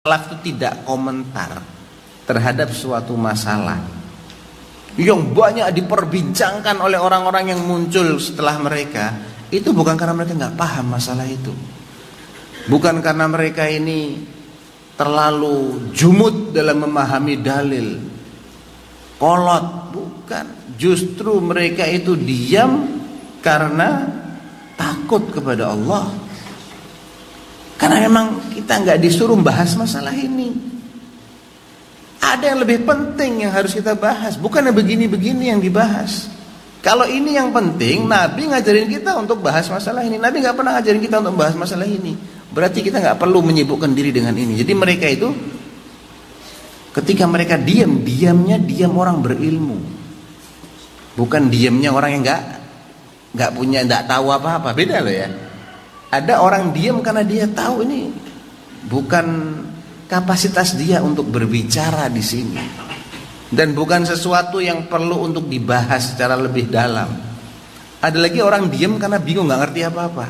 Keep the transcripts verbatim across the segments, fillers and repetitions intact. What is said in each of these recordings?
salaf itu tidak komentar terhadap suatu masalah yang banyak diperbincangkan oleh orang-orang yang muncul setelah mereka. Itu bukan karena mereka nggak paham masalah itu, bukan karena mereka ini terlalu jumud dalam memahami dalil, kolot, bukan. Justru mereka itu diam karena takut kepada Allah. Karena memang kita nggak disuruh bahas masalah ini. Ada yang lebih penting yang harus kita bahas, bukan yang begini-begini yang dibahas. Kalau ini yang penting, Nabi ngajarin kita untuk bahas masalah ini. Nabi nggak pernah ngajarin kita untuk bahas masalah ini. Berarti kita nggak perlu menyibukkan diri dengan ini. Jadi mereka itu, ketika mereka diam, diamnya diam orang berilmu, bukan diamnya orang yang nggak nggak punya, nggak tahu apa-apa. Beda loh ya. Ada orang diam karena dia tahu ini bukan kapasitas dia untuk berbicara di sini, dan bukan sesuatu yang perlu untuk dibahas secara lebih dalam. Ada lagi orang diam karena bingung, nggak ngerti apa-apa.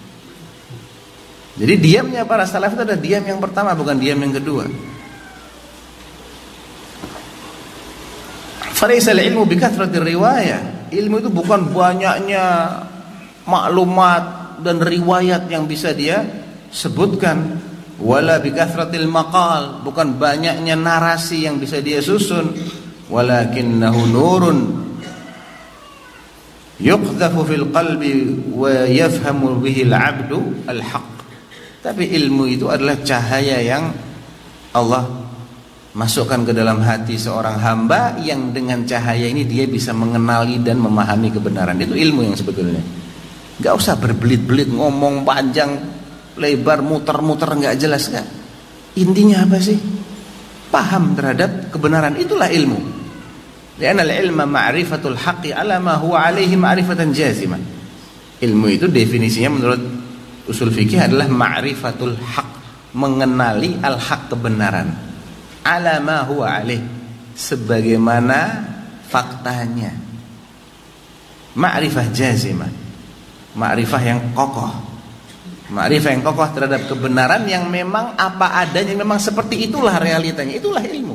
Jadi diamnya para salaf itu adalah diam yang pertama, bukan diam yang kedua. Falaisal ilmu bikathratir riwayah. Ilmu itu bukan banyaknya maklumat dan riwayat yang bisa dia sebutkan, wala bikathratil maqal, bukan banyaknya narasi yang bisa dia susun, walakinnahu nurun yuqdhafu fil qalbi wa yafhamu bihi al-'abdu al-haq. Tapi ilmu itu adalah cahaya yang Allah masukkan ke dalam hati seorang hamba, yang dengan cahaya ini dia bisa mengenali dan memahami kebenaran. Itu ilmu yang sebetulnya. Gak usah berbelit-belit ngomong panjang lebar, muter-muter gak jelas kan. Intinya apa sih? Paham terhadap kebenaran, itulah ilmu. Li'anna al-ilma ma'rifatul haqqi ala ma huwa alaihi ma'rifatan jazimah. Ilmu itu definisinya menurut usul fikih adalah ma'rifatul haq, mengenali al-haq, kebenaran, ala ma huwa alaih, sebagaimana faktanya. Ma'rifah jazimah, ma'rifah yang kokoh, ma'rifah yang kokoh terhadap kebenaran yang memang apa adanya, memang seperti itulah realitanya. Itulah ilmu.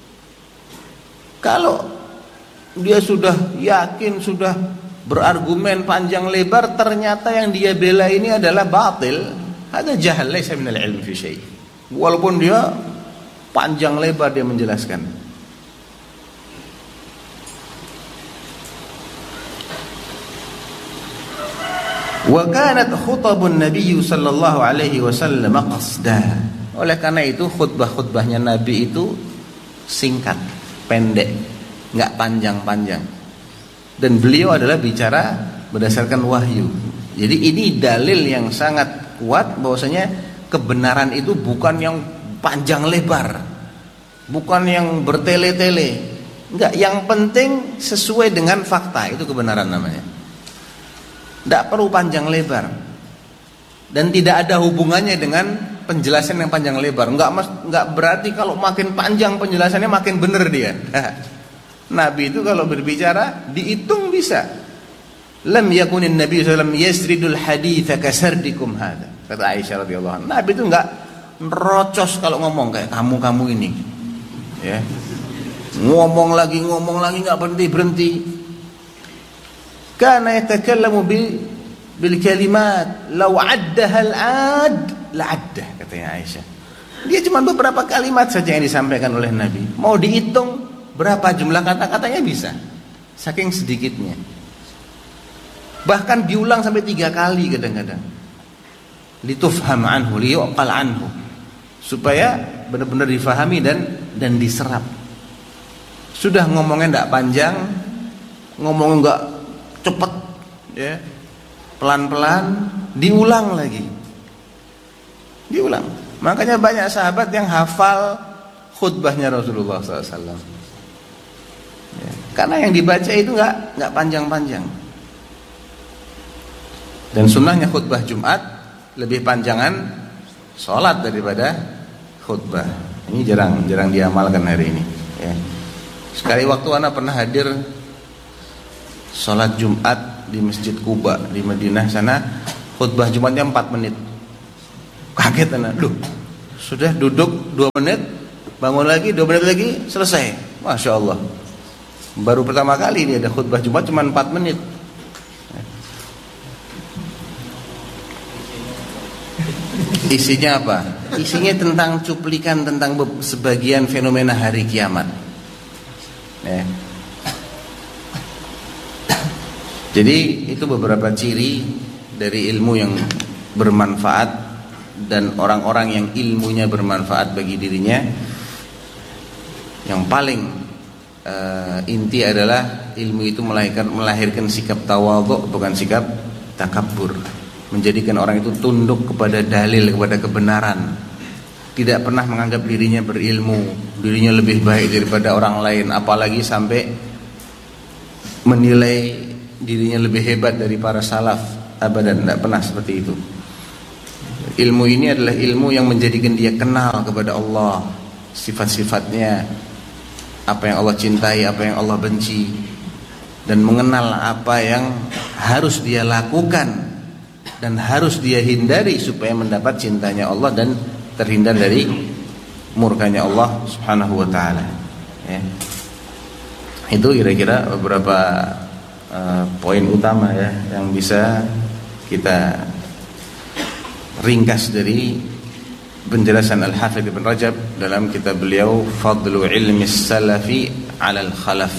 Kalau dia sudah yakin, sudah berargumen panjang lebar, ternyata yang dia bela ini adalah batil, ada jahal, laisa minal ilmi fi syai'. Walaupun dia panjang lebar dia menjelaskan. Wa kanat khutabun Nabi sallallahu alaihi wasallam qasda. Oleh karena itu khutbah-khutbahnya Nabi itu singkat, pendek, enggak panjang-panjang. Dan beliau adalah bicara berdasarkan wahyu. Jadi ini dalil yang sangat kuat bahwasanya kebenaran itu bukan yang panjang lebar, bukan yang bertele-tele. Enggak, yang penting sesuai dengan fakta, itu kebenaran namanya. Tidak perlu panjang lebar, dan tidak ada hubungannya dengan penjelasan yang panjang lebar. Enggak, mas, enggak berarti kalau makin panjang penjelasannya makin benar dia. Nabi itu kalau berbicara dihitung bisa. Lam yakunin Nabi sallallahu alaihi wasallam yasridul haditha kasardikum hadha, kata Aisyah radhiyallahu anha. Nabi itu enggak nerocos kalau ngomong kayak kamu-kamu ini, ya. Ngomong lagi ngomong lagi enggak berhenti-berhenti. Kana yatakallamu bil kalimat law 'addaha al-'ad la'addah, katanya Aisyah. Dia cuma beberapa kalimat saja yang disampaikan oleh Nabi. Mau dihitung berapa jumlah kata-katanya bisa, saking sedikitnya. Bahkan diulang sampai tiga kali kadang-kadang. Litufham anhu, liyuqal anhu, supaya benar-benar difahami dan dan diserap. Sudah ngomongnya enggak panjang, ngomong enggak cepat, ya, pelan-pelan, diulang lagi, diulang. Makanya banyak sahabat yang hafal khutbahnya Rasulullah shallallahu alaihi wasallam, ya, karena yang dibaca itu nggak nggak panjang-panjang. Dan sunnahnya khutbah Jumat lebih panjangan sholat daripada khutbah. Ini jarang jarang diamalkan hari ini, ya. Sekali waktu anak pernah hadir sholat Jumat di Masjid Quba di Madinah sana, khutbah Jumatnya empat menit. Kaget anak, loh sudah duduk dua menit, bangun lagi dua menit lagi, selesai. Masya Allah. Baru pertama kali ini ada khutbah Jumat cuma empat menit. Isinya apa? Isinya tentang cuplikan tentang sebagian fenomena hari kiamat. Ya. Jadi itu beberapa ciri dari ilmu yang bermanfaat dan orang-orang yang ilmunya bermanfaat bagi dirinya. Yang paling uh, inti adalah ilmu itu melahirkan melahirkan sikap tawadhu, bukan sikap takabbur. Menjadikan orang itu tunduk kepada dalil, kepada kebenaran. Tidak pernah menganggap dirinya berilmu, dirinya lebih baik daripada orang lain, apalagi sampai menilai dirinya lebih hebat dari para salaf. Abadan, tidak pernah seperti itu. Ilmu ini adalah ilmu yang menjadikan dia kenal kepada Allah, sifat-sifatnya, apa yang Allah cintai, apa yang Allah benci, dan mengenal apa yang harus dia lakukan dan harus dia hindari supaya mendapat cintanya Allah dan terhindar dari murkanya Allah Subhanahu wa taala. Ya. Itu kira-kira beberapa uh, poin utama ya yang bisa kita ringkas dari penjelasan Al-Hafidz Ibn Rajab dalam kitab beliau Fadlu Ilmi Salafi 'alal Khalaf.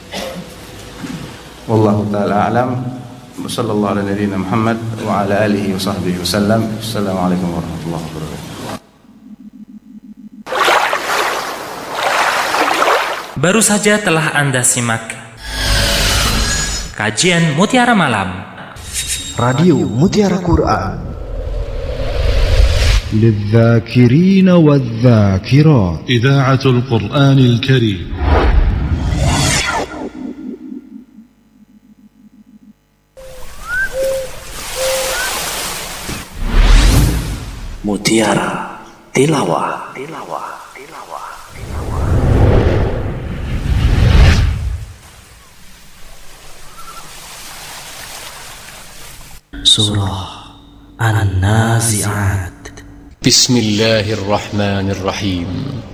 Wallahu taala alam. Wassallallahu ala nabiyyina Muhammad wa ala alihi wa sahbihi wasallam. Assalamualaikum warahmatullahi wabarakatuh. Baru saja telah Anda simak kajian Mutiara Malam Radio Mutiara Quran للذاكرين والذاكرات إذاعة القرآن الكريم. Mutiara Tilawah. Tilawah. Tilawah. Surah An-Nazi'at. بسم الله الرحمن الرحيم